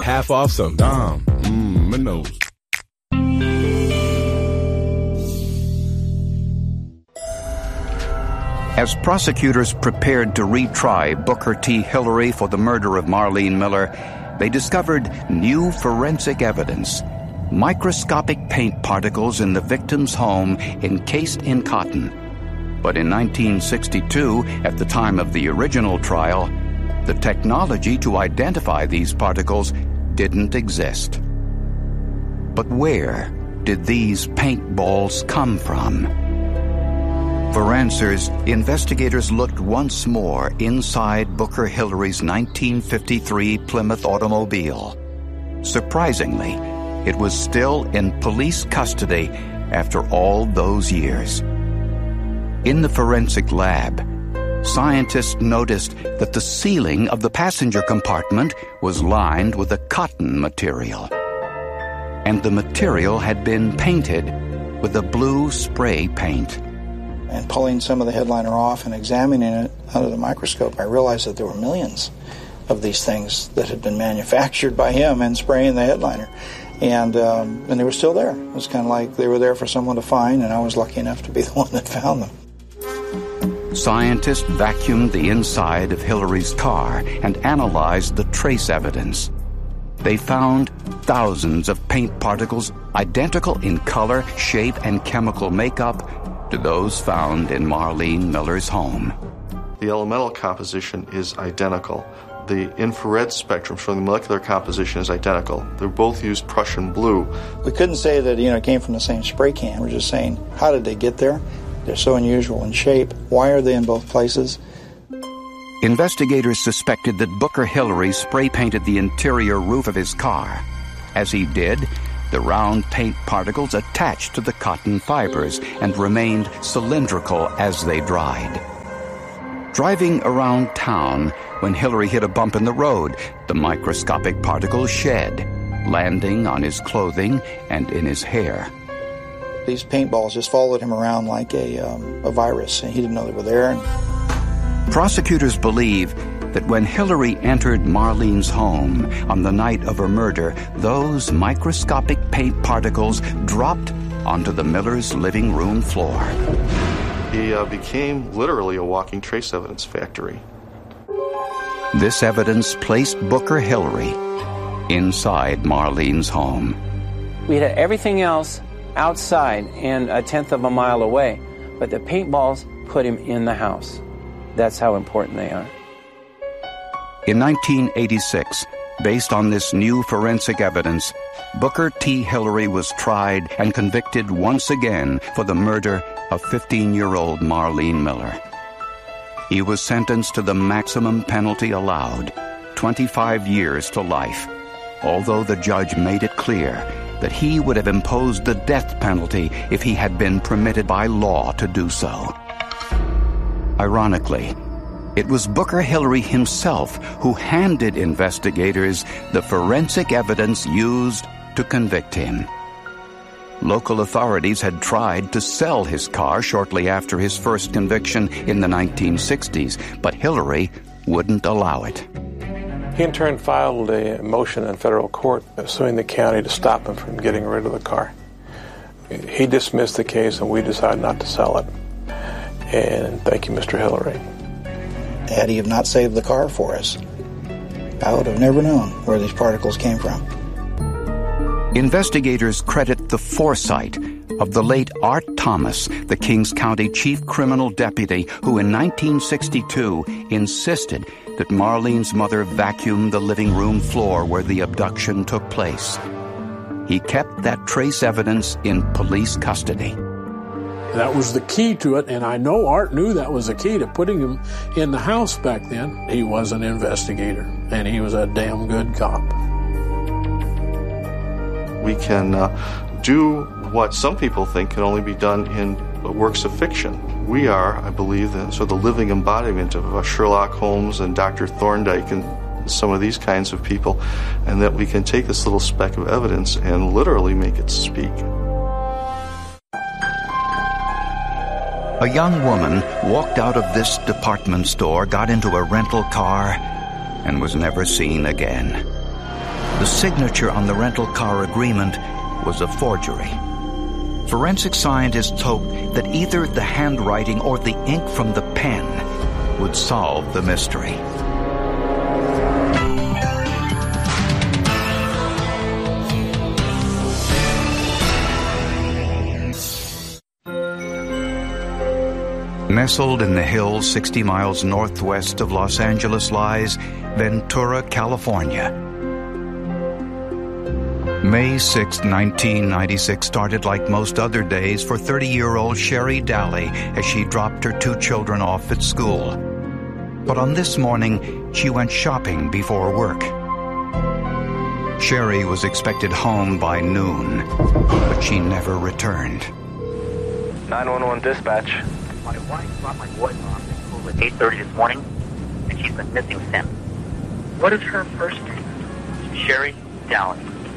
half off some Dom. Minnows. As prosecutors prepared to retry Booker T. Hillary for the murder of Marlene Miller, they discovered new forensic evidence: microscopic paint particles in the victim's home encased in cotton. But in 1962, at the time of the original trial, the technology to identify these particles didn't exist. But where did these paintballs come from? For answers, investigators looked once more inside Booker Hillary's 1953 Plymouth automobile. Surprisingly, it was still in police custody after all those years. In the forensic lab, scientists noticed that the ceiling of the passenger compartment was lined with a cotton material, and the material had been painted with a blue spray paint. And pulling some of the headliner off and examining it under the microscope, I realized that there were millions of these things that had been manufactured by him and spraying the headliner. And they were still there. It was kind of like they were there for someone to find, and I was lucky enough to be the one that found them. Scientists vacuumed the inside of Hillary's car and analyzed the trace evidence. They found thousands of paint particles identical in color, shape, and chemical makeup to those found in Marlene Miller's home. The elemental composition is identical. The infrared spectrum from the molecular composition is identical. They both use Prussian blue. We couldn't say that it came from the same spray can. We're just saying, how did they get there? They're so unusual in shape. Why are they in both places? Investigators suspected that Booker Hillary spray painted the interior roof of his car. As he did, the round paint particles attached to the cotton fibers and remained cylindrical as they dried. Driving around town, when Hillary hit a bump in the road, the microscopic particles shed, landing on his clothing and in his hair. These paintballs just followed him around like a virus, and he didn't know they were there. Prosecutors believe that when Hillary entered Marlene's home on the night of her murder, those microscopic paint particles dropped onto the Millers' living room floor. He became literally a walking trace evidence factory. This evidence placed Booker Hillary inside Marlene's home. We had everything else outside and a tenth of a mile away, but the paintballs put him in the house. That's how important they are. In 1986, based on this new forensic evidence, Booker T. Hillary was tried and convicted once again for the murder of 15-year-old Marlene Miller. He was sentenced to the maximum penalty allowed, 25 years to life, although the judge made it clear that he would have imposed the death penalty if he had been permitted by law to do so. Ironically, it was Booker Hillary himself who handed investigators the forensic evidence used to convict him. Local authorities had tried to sell his car shortly after his first conviction in the 1960s, but Hillary wouldn't allow it. He in turn filed a motion in federal court suing the county to stop him from getting rid of the car. He dismissed the case, and we decided not to sell it. And thank you, Mr. Hillary. Had he have not saved the car for us, I would have never known where these particles came from. Investigators credit the foresight of the late Art Thomas, the Kings County Chief Criminal Deputy, who in 1962 insisted that Marlene's mother vacuumed the living room floor where the abduction took place. He kept that trace evidence in police custody. That was the key to it, and I know Art knew that was the key to putting him in the house back then. He was an investigator, and he was a damn good cop. We can do what some people think can only be done in works of fiction. We are, I believe, the living embodiment of Sherlock Holmes and Dr. Thorndike and some of these kinds of people, and that we can take this little speck of evidence and literally make it speak. A young woman walked out of this department store, got into a rental car, and was never seen again. The signature on the rental car agreement was a forgery. Forensic scientists hoped that either the handwriting or the ink from the pen would solve the mystery. Nestled in the hills 60 miles northwest of Los Angeles lies Ventura, California. May 6, 1996 started like most other days for 30-year-old Sherry Daly as she dropped her 2 children off at school. But on this morning, she went shopping before work. Sherry was expected home by noon, but she never returned. 911 dispatch. My wife dropped my boys off at school at 8:30 this morning, and she's been missing since. What is her first name? Sherry Daly.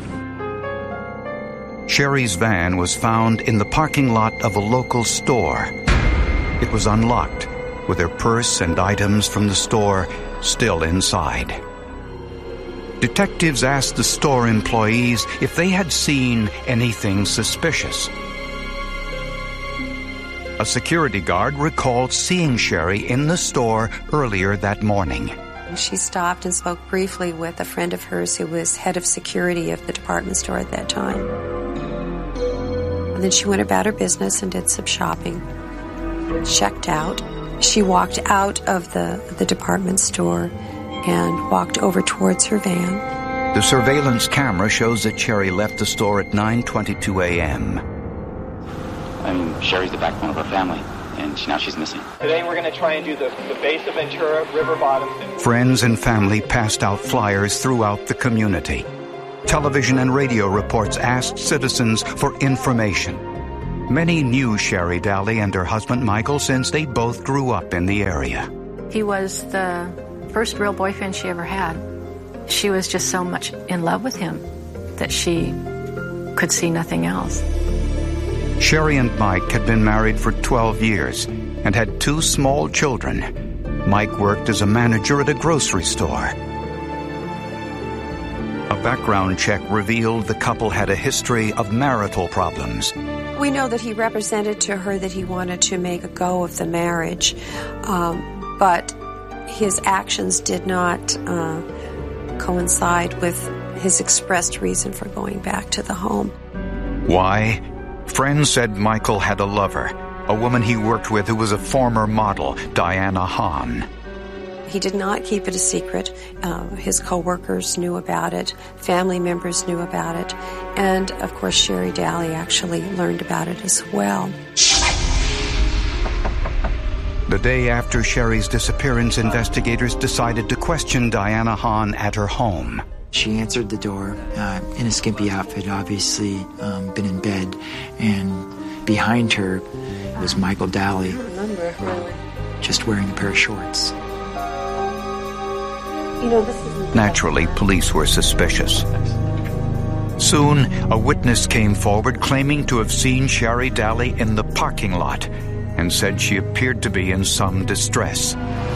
Sherry's van was found in the parking lot of a local store. It was unlocked, with her purse and items from the store still inside. Detectives asked the store employees if they had seen anything suspicious. A security guard recalled seeing Sherry in the store earlier that morning. She stopped and spoke briefly with a friend of hers who was head of security of the department store at that time. And then she went about her business and did some shopping, checked out. She walked out of the department store and walked over towards her van. The surveillance camera shows that Sherry left the store at 9:22 a.m. I mean, Sherry's the backbone of our family, and now she's missing. Today we're going to try and do the base of Ventura, river bottom. Friends and family passed out flyers throughout the community. Television and radio reports asked citizens for information. Many knew Sherry Daly and her husband Michael since they both grew up in the area. He was the first real boyfriend she ever had. She was just so much in love with him that she could see nothing else. Sherry and Mike had been married for 12 years and had 2 small children. Mike worked as a manager at a grocery store. A background check revealed the couple had a history of marital problems. We know that he represented to her that he wanted to make a go of the marriage, but his actions did not coincide with his expressed reason for going back to the home. Why? Friends said Michael had a lover, a woman he worked with who was a former model, Diana Hahn. He did not keep it a secret. His co-workers knew about it. Family members knew about it. And, of course, Sherry Daly actually learned about it as well. The day after Sherry's disappearance, investigators decided to question Diana Hahn at her home. She answered the door in a skimpy outfit, obviously been in bed, and behind her was Michael Daly, just wearing a pair of shorts. Naturally, police were suspicious. Soon, a witness came forward claiming to have seen Sherry Daly in the parking lot and said she appeared to be in some distress.